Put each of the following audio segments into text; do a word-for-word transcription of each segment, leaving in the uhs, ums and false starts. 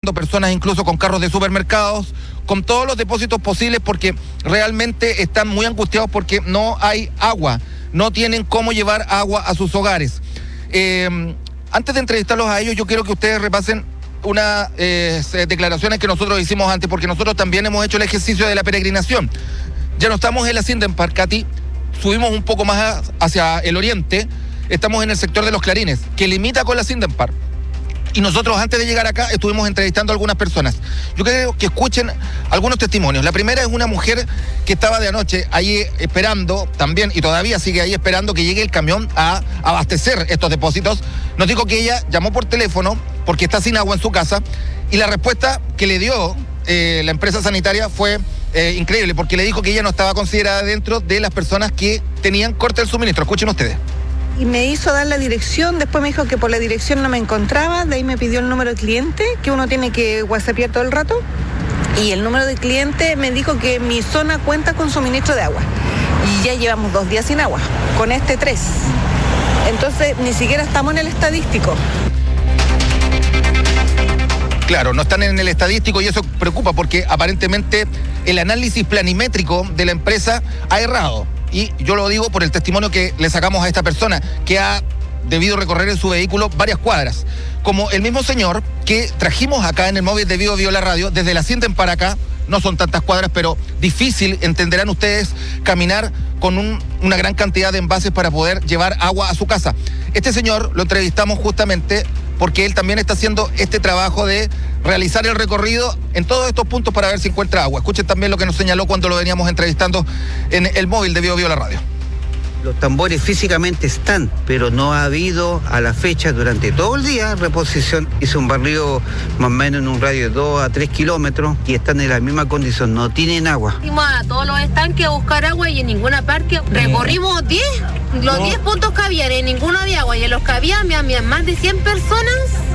llegando personas incluso con carros de supermercados, con todos los depósitos posibles, porque realmente están muy angustiados porque no hay agua, no tienen cómo llevar agua a sus hogares. Eh, antes de entrevistarlos a ellos, yo quiero que ustedes repasen unas eh, declaraciones que nosotros hicimos antes, porque nosotros también hemos hecho el ejercicio de la peregrinación. Ya no estamos en la Sindenpark, Katy, subimos un poco más hacia el oriente, estamos en el sector de Los Clarines, que limita con la Sindenpark. Y nosotros antes de llegar acá estuvimos entrevistando a algunas personas. Yo creo que escuchen algunos testimonios. La primera es una mujer que estaba de anoche ahí esperando también, y todavía sigue ahí esperando que llegue el camión a abastecer estos depósitos. Nos dijo que ella llamó por teléfono porque está sin agua en su casa, y la respuesta que le dio eh, la empresa sanitaria fue eh, increíble, porque le dijo que ella no estaba considerada dentro de las personas que tenían corte del suministro. Escuchen ustedes. Y me hizo dar la dirección, después me dijo que por la dirección no me encontraba, de ahí me pidió el número de cliente, que uno tiene que whatsappear todo el rato, y el número de cliente me dijo que mi zona cuenta con suministro de agua, y ya llevamos dos días sin agua, con este tres, entonces ni siquiera estamos en el estadístico. Claro, no están en el estadístico y eso preocupa porque aparentemente el análisis planimétrico de la empresa ha errado. Y yo lo digo por el testimonio que le sacamos a esta persona, que ha debido recorrer en su vehículo varias cuadras. Como el mismo señor que trajimos acá en el móvil de Vivo Vivo la Radio, desde la Sienten para acá, no son tantas cuadras, pero difícil, entenderán ustedes, caminar con un, una gran cantidad de envases para poder llevar agua a su casa. Este señor lo entrevistamos justamente porque él también está haciendo este trabajo de realizar el recorrido en todos estos puntos para ver si encuentra agua. Escuchen también lo que nos señaló cuando lo veníamos entrevistando en el móvil de Vivo Vivo la Radio. Los tambores físicamente están, pero no ha habido a la fecha durante todo el día reposición. Hizo un barrido más o menos en un radio de dos a tres kilómetros y están en la misma condición, no tienen agua. Fuimos a todos los estanques a buscar agua y en ninguna parte. Recorrimos diez, los diez puntos que había, en ninguno había agua, y en los que había, había más de cien personas.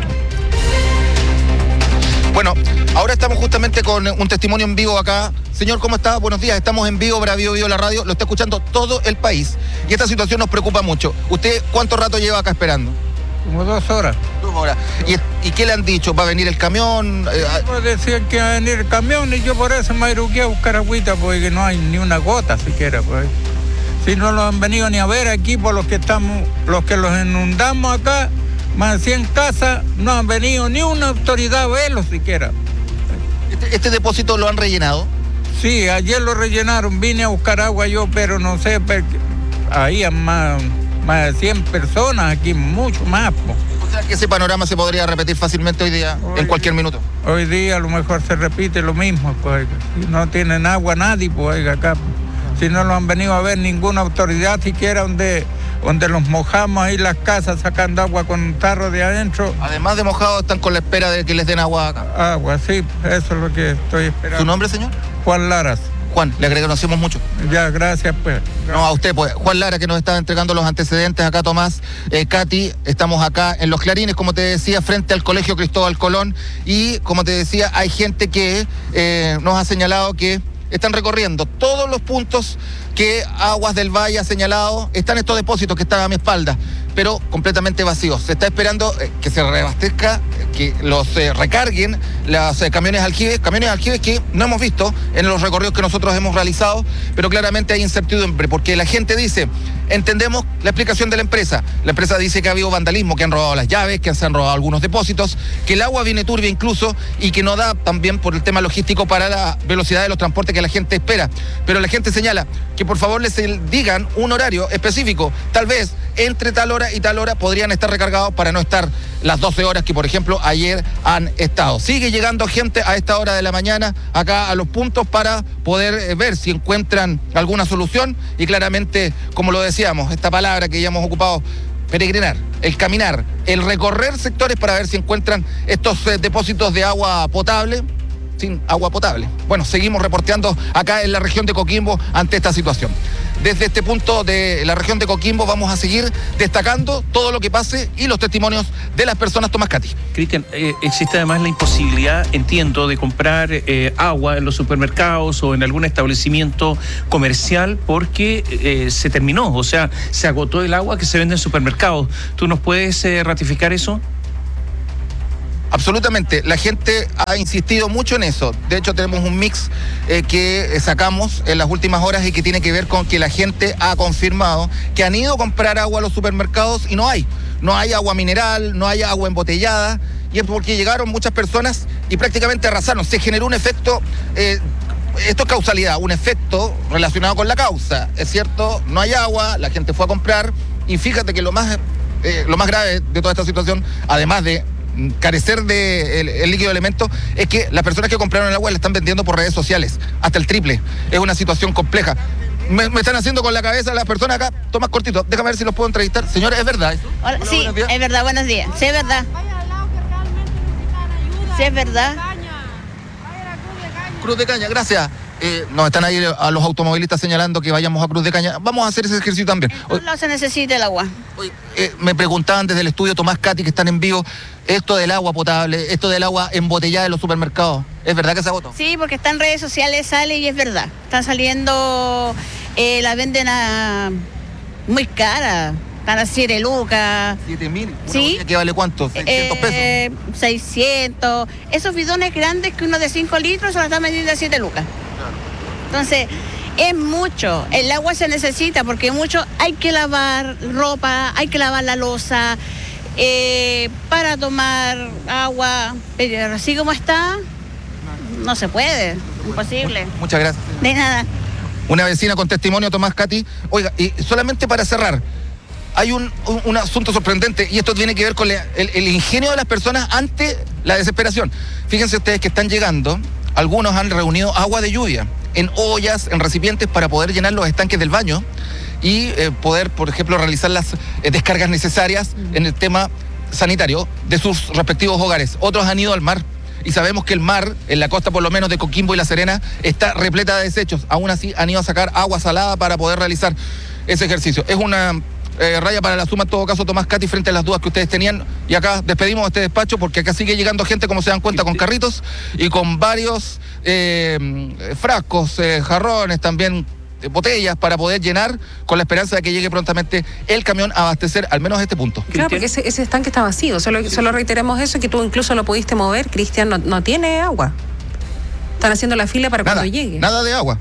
Bueno, ahora estamos justamente con un testimonio en vivo acá. Señor, ¿cómo está? Buenos días. Estamos en vivo para Vivo Vivo la Radio. Lo está escuchando todo el país. Y esta situación nos preocupa mucho. ¿Usted cuánto rato lleva acá esperando? Como dos horas. Dos horas. ¿Y, y qué le han dicho? ¿Va a venir el camión? Eh, pues decían que iba a venir el camión y yo por eso me iruqué a buscar agüita porque no hay ni una gota siquiera. Pues. Si no lo han venido ni a ver aquí por los que estamos, los que los inundamos acá, más de cien casas, no han venido ni una autoridad a verlo siquiera. ¿Este, este depósito lo han rellenado? Sí, ayer lo rellenaron, vine a buscar agua yo, pero no sé, ahí hay más, más de cien personas aquí, mucho más. Po. O sea que ese panorama se podría repetir fácilmente hoy día, hoy, en cualquier minuto. Hoy día a lo mejor se repite lo mismo, pues si no tienen agua nadie, pues oiga, acá, si no lo han venido a ver ninguna autoridad siquiera donde... donde los mojamos ahí las casas sacando agua con un tarro de adentro. Además de mojados, están con la espera de que les den agua acá. Agua, sí, eso es lo que estoy esperando. ¿Su nombre, señor? Juan Laras. Juan, le agradecemos mucho. Ya, gracias, pues. Gracias. No, a usted, pues. Juan Lara, que nos está entregando los antecedentes acá, Tomás. Eh, Katy, estamos acá en Los Clarines, como te decía, frente al Colegio Cristóbal Colón. Y, como te decía, hay gente que eh, nos ha señalado que están recorriendo todos los puntos que Aguas del Valle ha señalado. Están estos depósitos que están a mi espalda, pero completamente vacíos. Se está esperando eh, que se reabastezca, eh, que los eh, recarguen los eh, camiones aljibes, camiones aljibes que no hemos visto en los recorridos que nosotros hemos realizado, pero claramente hay incertidumbre, porque la gente dice, entendemos la explicación de la empresa. La empresa dice que ha habido vandalismo, que han robado las llaves, que se han robado algunos depósitos, que el agua viene turbia incluso y que no da también por el tema logístico para la velocidad de los transportes que la gente espera. Pero la gente señala que por favor les digan un horario específico. Tal vez entre tal hora y tal hora podrían estar recargados para no estar las doce horas que, por ejemplo, ayer han estado. Sigue llegando gente a esta hora de la mañana acá a los puntos para poder ver si encuentran alguna solución y claramente, como lo decíamos, esta palabra que ya hemos ocupado, peregrinar, el caminar, el recorrer sectores para ver si encuentran estos eh, depósitos de agua potable, sin agua potable. Bueno, seguimos reporteando acá en la región de Coquimbo ante esta situación. Desde este punto de la región de Coquimbo vamos a seguir destacando todo lo que pase y los testimonios de las personas. Tomás, Katy. Cristian, eh, existe además la imposibilidad, entiendo, de comprar eh, agua en los supermercados o en algún establecimiento comercial porque eh, se terminó, o sea, se agotó el agua que se vende en supermercados. ¿Tú nos puedes eh, ratificar eso? Absolutamente, la gente ha insistido mucho en eso. De hecho, tenemos un mix eh, que sacamos en las últimas horas y que tiene que ver con que la gente ha confirmado que han ido a comprar agua a los supermercados y no hay. No hay agua mineral, no hay agua embotellada, y es porque llegaron muchas personas y prácticamente arrasaron. Se generó un efecto, eh, esto es causalidad, un efecto relacionado con la causa. Es cierto, no hay agua, la gente fue a comprar, y fíjate que lo más, eh, lo más grave de toda esta situación, además de carecer de el, el líquido elemento, es que las personas que compraron el agua la están vendiendo por redes sociales, hasta el triple. Es una situación compleja. Me, me están haciendo con la cabeza las personas acá. Tomás Cortito, déjame ver si los puedo entrevistar. Señores, ¿es verdad esto? Hola, Hola, sí, es verdad, buenos días. Sí, es verdad. Sí, es verdad. Cruz de Caña, gracias. Eh, nos están ahí a los automovilistas señalando que vayamos a Cruz de Caña. Vamos a hacer ese ejercicio también. En todos lados se necesita el agua. Oye, eh, me preguntaban desde el estudio Tomás, Katy, que están en vivo, esto del agua potable, esto del agua embotellada en los supermercados, ¿es verdad que se agotó? Sí, porque está en redes sociales, sale y es verdad. Están saliendo, eh, la venden a muy cara. Están a siete lucas. ¿siete mil? ¿Sí? ¿Qué vale cuánto? ¿seiscientos eh, pesos? seiscientos. Esos bidones grandes que uno de cinco litros se los están vendiendo a siete lucas. Entonces, es mucho. El agua se necesita porque mucho hay que lavar ropa, hay que lavar la loza, eh, para tomar agua. Pero así como está, no se puede. Imposible. Muchas gracias. De nada. Una vecina con testimonio, Tomás, Katy. Oiga, y solamente para cerrar, hay un, un, un asunto sorprendente, y esto tiene que ver con la, el, el ingenio de las personas ante la desesperación. Fíjense ustedes que están llegando, algunos han reunido agua de lluvia en ollas, en recipientes, para poder llenar los estanques del baño y eh, poder, por ejemplo, realizar las eh, descargas necesarias en el tema sanitario de sus respectivos hogares. Otros han ido al mar, y sabemos que el mar, en la costa por lo menos de Coquimbo y La Serena, está repleta de desechos. Aún así han ido a sacar agua salada para poder realizar ese ejercicio. Es una eh, raya para la suma, en todo caso, Tomás, Katy, frente a las dudas que ustedes tenían. Y acá despedimos este despacho, porque acá sigue llegando gente, como se dan cuenta, con carritos y con varios eh, frascos, eh, jarrones, también eh, botellas, para poder llenar, con la esperanza de que llegue prontamente el camión a abastecer al menos este punto. Claro, porque ese, ese estanque está vacío. Solo, solo reiteremos eso, que tú incluso lo pudiste mover. Cristian, no, no tiene agua. Están haciendo la fila para nada, cuando llegue. Nada de agua.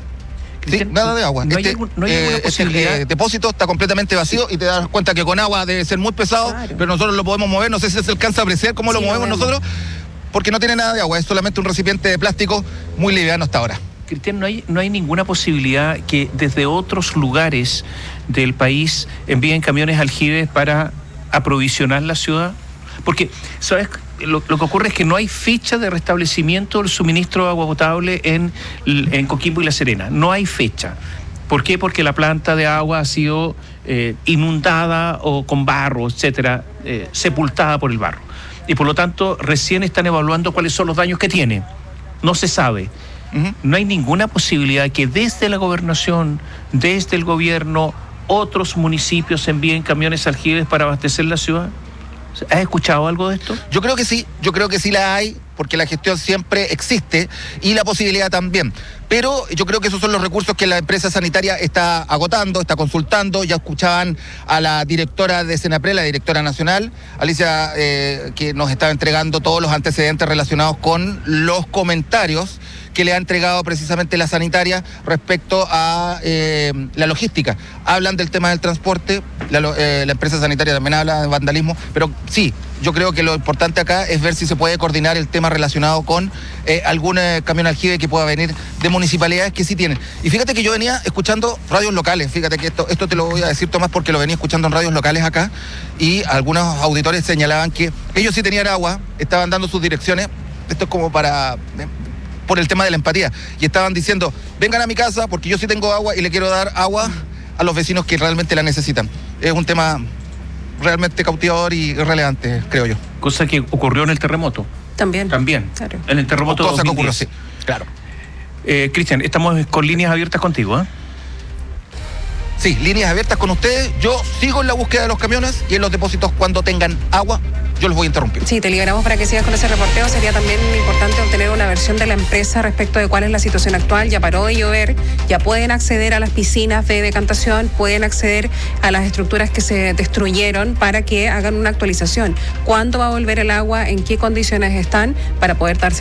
Sí, nada de agua. No este, hay, no hay eh, este eh, depósito está completamente vacío, y te das cuenta que con agua debe ser muy pesado, claro, pero nosotros lo podemos mover. No sé si se alcanza a apreciar cómo sí, lo movemos lo nosotros, porque no tiene nada de agua, es solamente un recipiente de plástico muy liviano hasta ahora. Cristian, ¿no hay, no hay ninguna posibilidad que desde otros lugares del país envíen camiones aljibes para aprovisionar la ciudad? Porque, ¿sabes? Lo, lo que ocurre es que no hay fecha de restablecimiento del suministro de agua potable en, en Coquimbo y La Serena. No hay fecha. ¿Por qué? Porque la planta de agua ha sido eh, inundada o con barro, etcétera, eh, sepultada por el barro. Y por lo tanto, recién están evaluando cuáles son los daños que tiene. No se sabe. Uh-huh. No hay ninguna posibilidad que desde la gobernación, desde el gobierno, otros municipios envíen camiones aljibes para abastecer la ciudad. ¿Has escuchado algo de esto? Yo creo que sí, yo creo que sí la hay, porque la gestión siempre existe y la posibilidad también. Pero yo creo que esos son los recursos que la empresa sanitaria está agotando, está consultando. Ya escuchaban a la directora de Senapred, la directora nacional, Alicia, eh, que nos estaba entregando todos los antecedentes relacionados con los comentarios que le ha entregado precisamente la sanitaria respecto a eh, la logística. Hablan del tema del transporte, la, eh, la empresa sanitaria también habla de vandalismo, pero sí, yo creo que lo importante acá es ver si se puede coordinar el tema relacionado con eh, algún eh, camión aljibe que pueda venir de municipalidades que sí tienen. Y fíjate que yo venía escuchando radios locales, fíjate que esto, esto te lo voy a decir, Tomás, porque lo venía escuchando en radios locales acá, y algunos auditores señalaban que ellos sí tenían agua, estaban dando sus direcciones. Esto es como para... Eh, por el tema de la empatía, y estaban diciendo, vengan a mi casa porque yo sí tengo agua y le quiero dar agua a los vecinos que realmente la necesitan. Es un tema realmente cautivador y relevante, creo yo. Cosa que ocurrió en el terremoto. También. También. Claro. En el terremoto. Cosa que ocurrió, sí. Claro. Eh, Cristian, estamos con líneas abiertas contigo, ¿eh? Sí, líneas abiertas con ustedes. Yo sigo en la búsqueda de los camiones y en los depósitos cuando tengan agua, yo los voy a interrumpir. Sí, te liberamos para que sigas con ese reporteo. Sería también importante obtener una versión de la empresa respecto de cuál es la situación actual. Ya paró de llover, ya pueden acceder a las piscinas de decantación, pueden acceder a las estructuras que se destruyeron para que hagan una actualización. ¿Cuándo va a volver el agua? ¿En qué condiciones están? Para poder darse